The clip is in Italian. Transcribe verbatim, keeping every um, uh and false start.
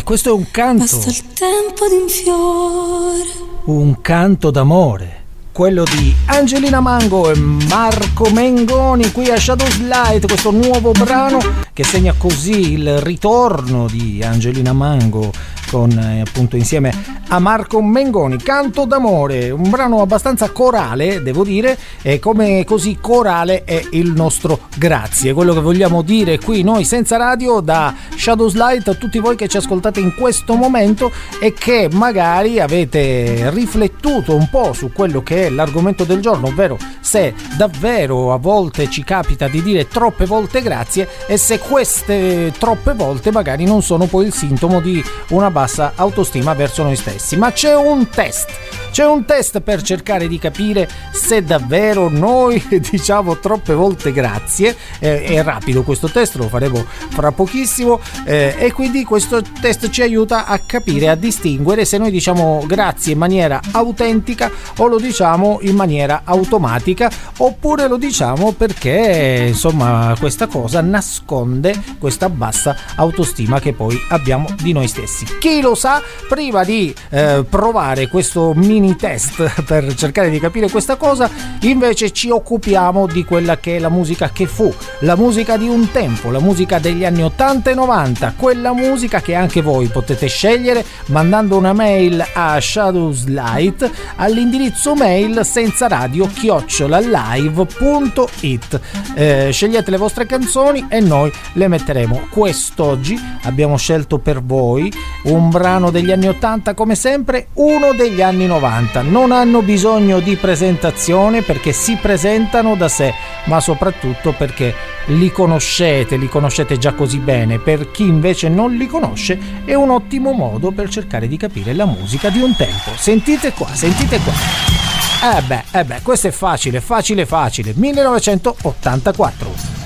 questo è un canto. Basta il tempo di un fiore. Un canto d'amore. Quello di Angelina Mango e Marco Mengoni qui a Shadows Light, questo nuovo brano che segna così il ritorno di Angelina Mango con eh, appunto insieme a Marco Mengoni, Canto d'amore, un brano abbastanza corale, devo dire, e come così corale è il nostro grazie. Quello che vogliamo dire qui noi senza radio da Shadows Light a tutti voi che ci ascoltate in questo momento e che magari avete riflettuto un po' su quello che è l'argomento del giorno, ovvero se davvero a volte ci capita di dire troppe volte grazie e se queste troppe volte magari non sono poi il sintomo di una bassa autostima verso noi stessi. Ma c'è un test, c'è un test per cercare di capire se davvero noi diciamo troppe volte grazie. Eh, è rapido questo test, lo faremo fra pochissimo, eh, e quindi questo test ci aiuta a capire, a distinguere se noi diciamo grazie in maniera autentica o lo diciamo in maniera automatica, oppure lo diciamo perché insomma questa cosa nasconde questa bassa autostima che poi abbiamo di noi stessi. Chi lo sa? Prima di eh, provare questo mini test per cercare di capire questa cosa, invece ci occupiamo di quella che è la musica che fu, la musica di un tempo, la musica degli anni ottanta e novanta, quella musica che anche voi potete scegliere mandando una mail a Shadows Light all'indirizzo mail senza radio chiocciola live punto it. Eh, scegliete le vostre canzoni e noi le metteremo. Quest'oggi abbiamo scelto per voi un brano degli anni ottanta, come sempre uno degli anni novanta. Non hanno bisogno di presentazione perché si presentano da sé, ma soprattutto perché li conoscete, li conoscete già così bene. Per chi invece non li conosce è un ottimo modo per cercare di capire la musica di un tempo. Sentite qua, sentite qua. Eh beh, eh beh, questo è facile, facile, facile. millenovecentottantaquattro.